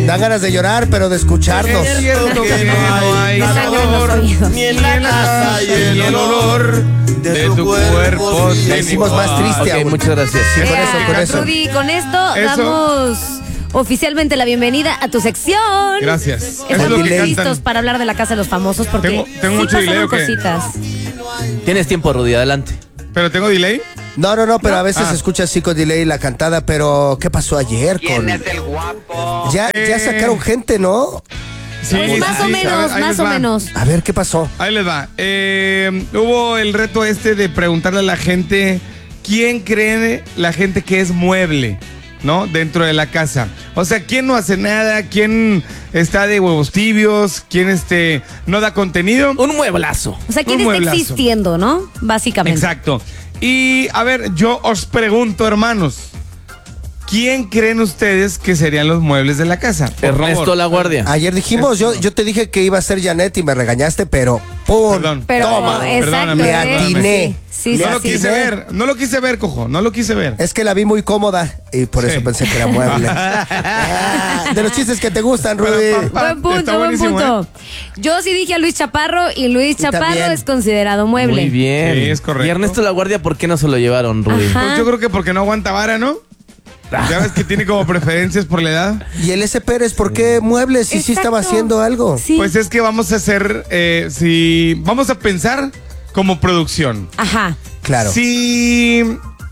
Dan ganas de llorar, pero de escucharnos. Es cierto que no hay calor, ni en la casa y el olor de tu cuerpo. La hicimos más triste. Ok, muchas gracias. Sí, con eso. Rudy, con esto damos oficialmente la bienvenida a tu sección. Gracias. Eso es Estamos lo que listos cantan. para hablar de la casa de los famosos porque Tengo mucho pasaron delay, ¿o qué? cositas. Tienes tiempo, Rudy, adelante. ¿Pero tengo delay? No, pero a veces se escucha así con delay la cantada, pero ¿qué pasó ayer con...? Ya sacaron gente, ¿no? Sí, Pues más o menos, ahí más les o va. menos. A ver, ¿qué pasó? Ahí les va. Hubo el reto de preguntarle a la gente quién cree la gente que es mueble, ¿no? Dentro de la casa. O sea, ¿quién no hace nada? ¿Quién está de huevos tibios? ¿Quién no da contenido? Un mueblazo. O sea, ¿quién Un está mueblazo. existiendo, no? Básicamente. Exacto. Y a ver, yo os pregunto, hermanos, ¿quién creen ustedes que serían los muebles de la casa? Por Ernesto favor. La Guardia. Ayer dijimos, yo te dije que iba a ser Janet y me regañaste, pero ¡pum! Perdón. Pero, Toma, exacto. perdóname, me atiné. Sí, No sí, lo sí. quise ver, cojo, no lo quise ver. Es que la vi muy cómoda y por eso Sí. pensé que era mueble. De los chistes que te gustan, Rudy. Buen punto, Está buen buenísimo, punto. Yo sí dije a Luis Chaparro y Luis Y Chaparro también. es considerado mueble. Muy bien. Sí, es correcto. ¿Y Ernesto La Guardia por qué no se lo llevaron, Rudy? Ajá. Pues yo creo que porque no aguanta vara, ¿no? Ya ves que tiene como preferencias por la edad. Y el S. Pérez, ¿por qué muebles? Si sí estaba Exacto. haciendo algo. Sí. Pues es que vamos a hacer, vamos a pensar como producción. Ajá. Claro. Si,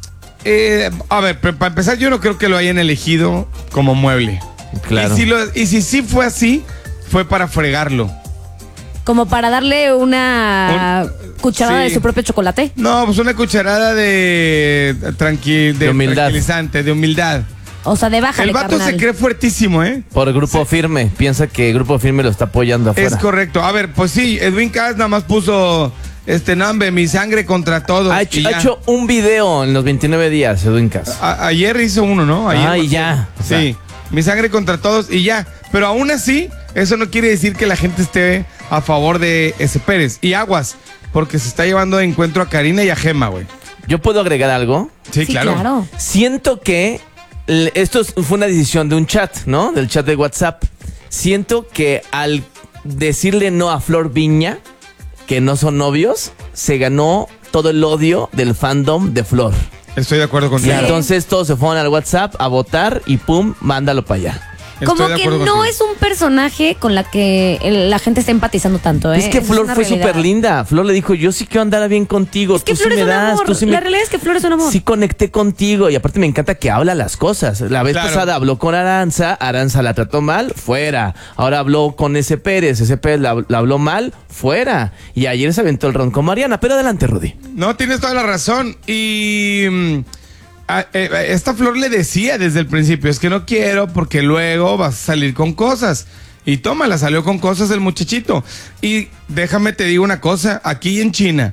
a ver, para empezar yo no creo que lo hayan elegido como mueble. Claro. Y si sí fue así, fue para fregarlo. Como para darle una cucharada sí. de su propio chocolate. No, pues una cucharada de De humildad. tranquilizante, de humildad. O sea, de bájale, El vato carnal. se cree fuertísimo, ¿eh? Por Grupo Firme. Piensa que Grupo Firme lo está apoyando afuera. Es correcto. A ver, pues sí, Edwin Cass nada más puso nombre, mi sangre contra todos. Ha y ya. hecho un video en los 29 días, Edwin Cass. Ayer hizo uno, ¿no? Ayer Y pasó. ya. O sea, Sí, mi sangre contra todos y ya. Pero aún así, eso no quiere decir que la gente esté a favor de ese Pérez. Y aguas, porque se está llevando de encuentro a Karina y a Gema, güey. ¿Yo puedo agregar algo? Sí, claro. Siento que esto fue una decisión de un chat, ¿no? Del chat de WhatsApp. Siento que al decirle no a Flor Viña, que no son novios, se ganó todo el odio del fandom de Flor. Estoy de acuerdo Y contigo. entonces todos se fueron al WhatsApp a votar y pum, mándalo para allá. Como Estoy de que acuerdo no contigo. es un personaje con la que la gente está empatizando tanto, ¿eh? Es que Esa Flor una fue realidad. súper linda. Flor le dijo, yo sí quiero andar bien contigo. Es que tú sí Flor me es un das, amor. tú sí me... La realidad es que Flor es un amor. Sí conecté contigo y aparte me encanta que habla las cosas. La vez Claro. pasada habló con Aranza la trató mal, fuera. Ahora habló con ese Pérez la habló mal, fuera. Y ayer se aventó el ron con Mariana. Pero adelante, Rudy. No, tienes toda la razón. Y esta Flor le decía desde el principio, es que no quiero porque luego vas a salir con cosas. Y tómala, salió con cosas el muchachito. Y déjame te digo una cosa, aquí en China,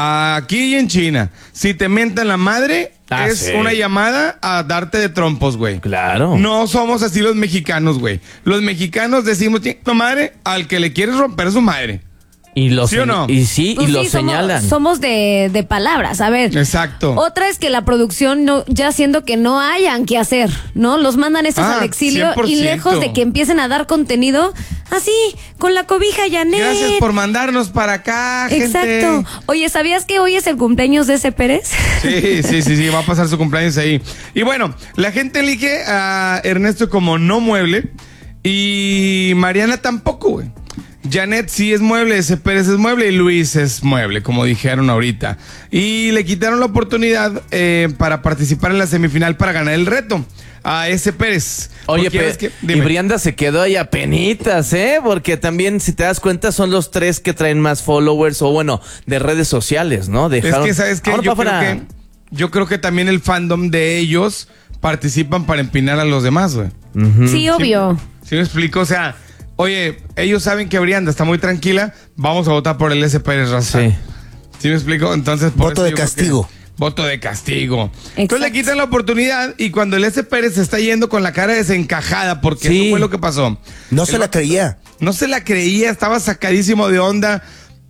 si te mientan la madre, es sí. una llamada a darte de trompos, güey. Claro. No somos así los mexicanos, güey. Los mexicanos decimos, tu madre, al que le quieres romper su madre. Y lo ¿Sí o no? Y sí, Pues y lo sí, señalan. Somos de palabras, a ver. Exacto. Otra es que la producción, ya siendo que no hayan que hacer, ¿no? Los mandan estos al exilio 100%. y lejos de que empiecen a dar contenido, así, con la cobija Janet. Gracias por mandarnos para acá, gente. Exacto. Oye, ¿sabías que hoy es el cumpleaños de ese Pérez? Sí, va a pasar su cumpleaños ahí. Y bueno, la gente elige a Ernesto como no mueble y Mariana tampoco, güey. Janet sí es mueble, ese Pérez es mueble y Luis es mueble, como dijeron ahorita. Y le quitaron la oportunidad para participar en la semifinal para ganar el reto a ese Pérez. Oye, Porque ya ves que- y dime. Brianda se quedó ahí a penitas, ¿eh? Porque también, si te das cuenta, son los 3 que traen más followers o, bueno, de redes sociales, ¿no? Es que, ¿sabes qué? Ahora pa' Yo creo que también el fandom de ellos participan para empinar a los demás, güey. Sí, obvio. ¿Sí me explico? O sea, oye, ellos saben que Brianda está muy tranquila, vamos a votar por el S. Pérez Raza. Sí. ¿Sí me explico? Entonces, por Voto eso de yo creo castigo. que- Voto de castigo. Exacto. Entonces le quitan la oportunidad y cuando el S. Pérez se está yendo con la cara desencajada, porque Sí. eso fue lo que pasó. No se la creía. No se la creía, estaba sacadísimo de onda.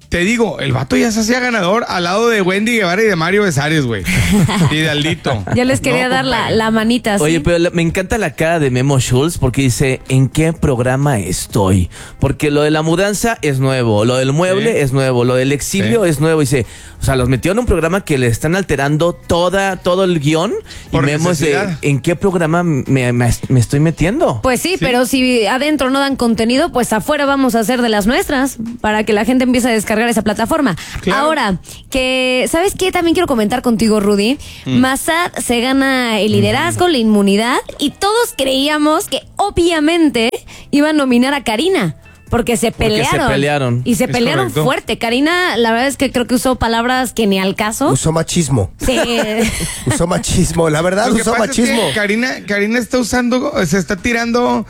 te digo, el vato ya se hacía ganador al lado de Wendy Guevara y de Mario Besares, güey. Y de Aldito. Ya les quería dar la manita. ¿sí? Oye, pero me encanta la cara de Memo Schultz porque dice, ¿en qué programa estoy? Porque lo de la mudanza es nuevo, lo del mueble es nuevo, lo del exilio es nuevo. Dice, o sea, los metió en un programa que le están alterando todo el guión. Por y Memo es de, ¿en qué programa me estoy metiendo? Pues sí, pero si adentro no dan contenido, pues afuera vamos a hacer de las nuestras para que la gente empiece a descargar esa plataforma. Claro. Ahora, que ¿sabes qué? También quiero comentar contigo, Rudy. Massad se gana el liderazgo, la inmunidad, y todos creíamos que obviamente iba a nominar a Karina. Porque se pelearon. Y se pelearon correcto. fuerte. Karina, la verdad es que creo que usó palabras que ni al caso. Usó machismo. Sí. Usó machismo, la verdad, Lo que usó pasa machismo. es que Karina está se está tirando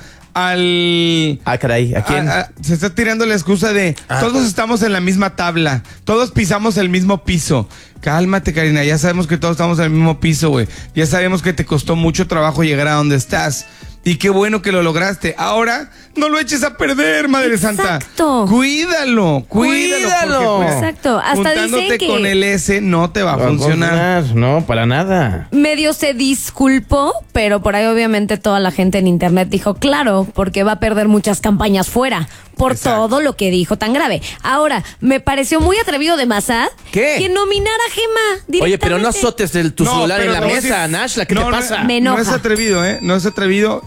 al... Ah, caray, ¿a quién? Se está tirando la excusa de todos estamos en la misma tabla, todos pisamos el mismo piso. Cálmate, Karina, ya sabemos que todos estamos en el mismo piso, güey. Ya sabemos que te costó mucho trabajo llegar a donde estás. Y qué bueno que lo lograste. Ahora, no lo eches a perder, Madre Santa. Exacto. Cuídalo. Porque, pues, Exacto. Hasta juntándote dicen que con el S no te va a funcionar. No, para nada. medio se disculpó, pero por ahí obviamente toda la gente en internet dijo, claro, porque va a perder muchas campañas fuera por Exacto. todo lo que dijo tan grave. Ahora, me pareció muy atrevido de Massad ¿Qué? que nominara a Gema directamente. Oye, pero no azotes tu No, celular pero en la no, mesa, sí. Nashla, ¿qué No, te pasa? Me enoja. No es atrevido, ¿eh? No es atrevido.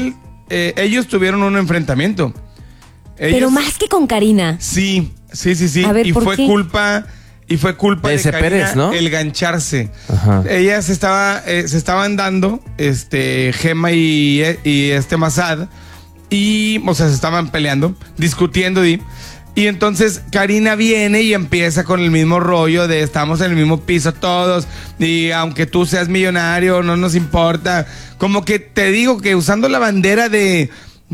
Ellos tuvieron un enfrentamiento. Pero más que con Karina. Sí. A ver, y ¿por fue qué? culpa de ese Karina Pérez, ¿no? el gancharse. Ajá. Ellas se estaban dando, Gema y Massad, y, o sea, se estaban peleando, discutiendo, y entonces Karina viene y empieza con el mismo rollo de estamos en el mismo piso todos, y aunque tú seas millonario, no nos importa. Como que te digo que usando la bandera del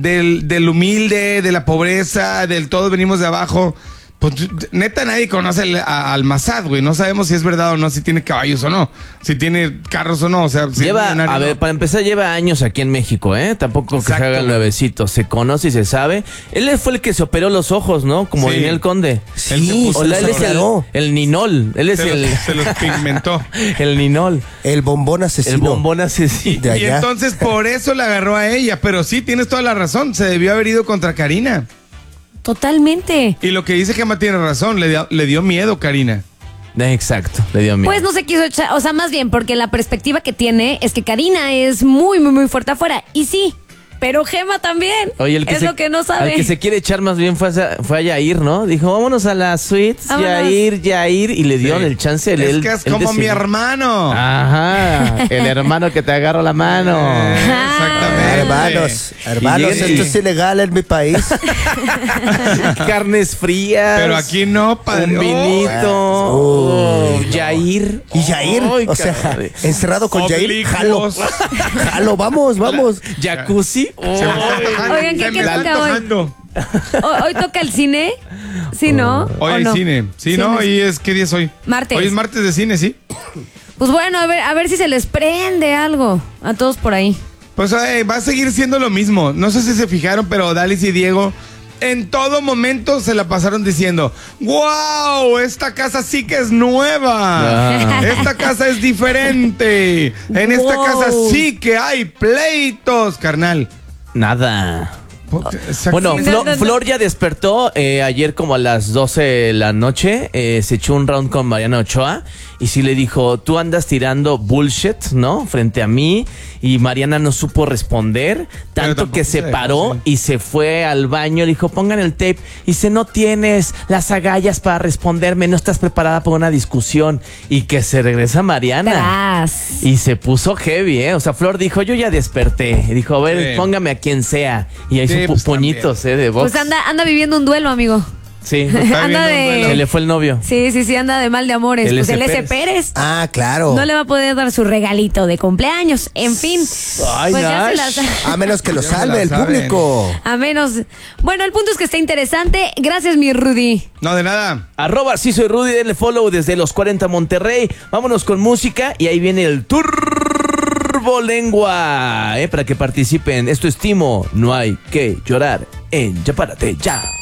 humilde, de la pobreza, del todos venimos de abajo. Pues neta nadie conoce al Massad, güey. No sabemos si es verdad o no, si tiene caballos o no, si tiene carros o no. O sea, si es millonario o no. para empezar, lleva años aquí en México, ¿eh? Tampoco que se Exacto, haga el güey. nuevecito. Se conoce y se sabe. Él fue el que se operó los ojos, ¿no? Como Sí. Diría el Conde. Él se puso- O él es aclaró. el ninol. Él es se los pigmentó. el ninol. El bombón asesino. El bombón asesino. De Y allá. entonces por eso la agarró a ella. Pero sí, tienes toda la razón. Se debió haber ido contra Karina. Totalmente. Y lo que dice Gemma tiene razón. Le dio miedo, Karina. Exacto, le dio miedo. Pues no se quiso echar, o sea, más bien porque la perspectiva que tiene es que Karina es muy, muy, muy fuerte afuera. Y sí, pero Gema también. Oye, es lo que no sabe. El que se quiere echar más bien fue a Yair, ¿no? Dijo, vámonos a la suite, Vámonos. Yair, y le dio Sí. el chance. Es que es como mi hermano. Ajá, el hermano que te agarra la mano. Exactamente. Hermanos, Y llega- esto es ilegal en mi país. Carnes frías. Pero aquí no, padre. Un vinito. Oh. Yair. Y Jair, Ay, o sea, caray. encerrado con Jair, jalo. Oblicuos. Jalo, vamos. Jacuzzi. Se me está antojando. Oigan, ¿qué Se me está toca hoy? antojando. ¿Hoy toca el cine? ¿Sí, no? Hoy ¿O hay no? cine. Sí, no, y es ¿qué día es hoy? Martes. Hoy es martes de cine, sí. Pues bueno, a ver si se les prende algo a todos por ahí. Pues va a seguir siendo lo mismo. No sé si se fijaron, pero Dalis y Diego en todo momento se la pasaron diciendo: ¡Wow! Esta casa sí que es nueva. Ah. Esta casa es diferente. En esta Wow. casa sí que hay pleitos, carnal. Nada. Bueno, Exactamente. Flor ya despertó ayer como a las 12 de la noche, se echó un round con Mariana Ochoa y sí le dijo, tú andas tirando bullshit, ¿no? Frente a mí, y Mariana no supo responder, tanto tampoco que se se dejó, paró sí. y se fue al baño, le dijo, pongan el tape, y dice, no tienes las agallas para responderme, no estás preparada para una discusión, y que se regresa Mariana. Tras. Y se puso heavy, ¿eh? O sea, Flor dijo, yo ya desperté. Y dijo, a ver, Sí. póngame a quien sea. Y ahí Sí, hizo pues, puñitos, de box. Pues anda viviendo un duelo, amigo. Sí. Está Anda viendo un duelo. Se de... le fue el novio. Sí, anda de mal de amores. El Pues el S. S. Pérez. Ah, claro. No le va a poder dar su regalito de cumpleaños. En fin. Ay, pues ya se Nash. las... A menos que lo Ya me salve la el saben. público. A menos... Bueno, el punto es que está interesante. Gracias, mi Rudy. No, de nada. @, sí soy Rudy, denle follow desde los 40 Monterrey. Vámonos con música y ahí viene el Turbolengua, para que participen. Esto es Timo, no hay que llorar en Ya Párate Ya.